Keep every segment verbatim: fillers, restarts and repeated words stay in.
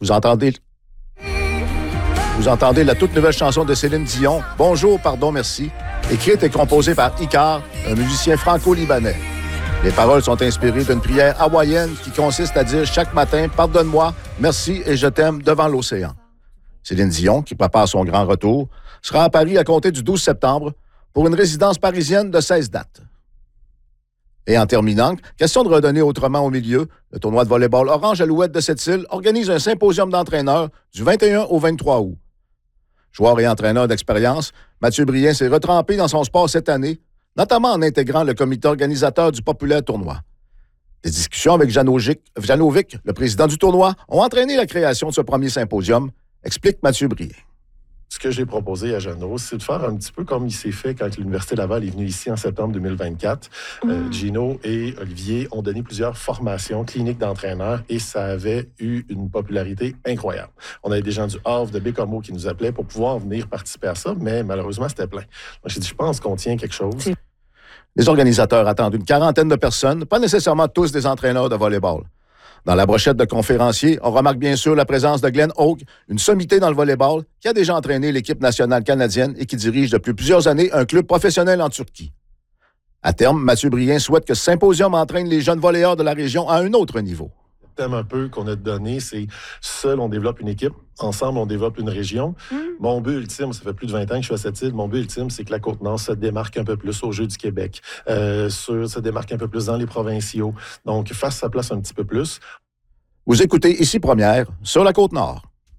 Vous entendez... Vous entendez la toute nouvelle chanson de Céline Dion, « Bonjour, pardon, merci », écrite et composée par Icar, un musicien franco-libanais. Les paroles sont inspirées d'une prière hawaïenne qui consiste à dire chaque matin « Pardonne-moi, merci et je t'aime » devant l'océan. Céline Dion, qui prépare son grand retour, sera à Paris à compter du douze septembre pour une résidence parisienne de seize dates. Et en terminant, question de redonner autrement au milieu, le tournoi de volleyball Orange Alouette de Sept-Îles organise un symposium d'entraîneurs du vingt et un au vingt-trois août. Joueur et entraîneur d'expérience, Mathieu Brien s'est retrempé dans son sport cette année, notamment en intégrant le comité organisateur du populaire tournoi. Des discussions avec Janovic, Janovic, le président du tournoi, ont entraîné la création de ce premier symposium, explique Mathieu Brien. Ce que j'ai proposé à Jeannot, c'est de faire un petit peu comme il s'est fait quand l'Université Laval est venue ici en septembre deux mille vingt-quatre. Mmh. Euh, Gino et Olivier ont donné plusieurs formations cliniques d'entraîneurs et ça avait eu une popularité incroyable. On avait des gens du Havre, de Bécomo qui nous appelaient pour pouvoir venir participer à ça, mais malheureusement, c'était plein. Donc, j'ai dit, je pense qu'on tient quelque chose. Les organisateurs attendent une quarantaine de personnes, pas nécessairement tous des entraîneurs de volleyball. Dans la brochette de conférenciers, on remarque bien sûr la présence de Glenn Hogue, une sommité dans le volleyball qui a déjà entraîné l'équipe nationale canadienne et qui dirige depuis plusieurs années un club professionnel en Turquie. À terme, Mathieu Brien souhaite que ce symposium entraîne les jeunes volleyeurs de la région à un autre niveau. Le thème un peu qu'on a donné, c'est seul on développe une équipe, ensemble on développe une région. Mmh. Mon but ultime, ça fait plus de vingt ans que je suis à cette île, mon but ultime, c'est que la Côte-Nord se démarque un peu plus aux Jeux du Québec, euh, sur, se démarque un peu plus dans les provinciaux, donc fasse sa place un petit peu plus. Vous écoutez Ici Première, sur la Côte-Nord.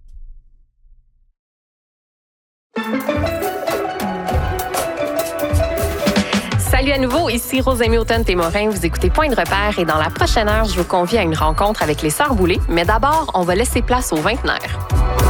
Salut à nouveau, ici Rosémie Automne-Témorin. Vous écoutez Point de repère et dans la prochaine heure, je vous convie à une rencontre avec les Sœurs Boulay. Mais d'abord, on va laisser place aux vingtenaires.